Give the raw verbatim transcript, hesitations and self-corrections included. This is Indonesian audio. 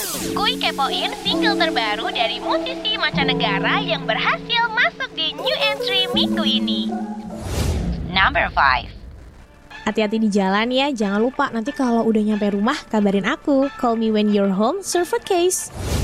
Kuy kepoin single terbaru dari musisi mancanegara yang berhasil masuk di new entry minggu ini. Number five. Hati-hati di jalan ya, jangan lupa nanti kalau udah nyampe rumah kabarin aku. Call me when you're home, Surfeit Case.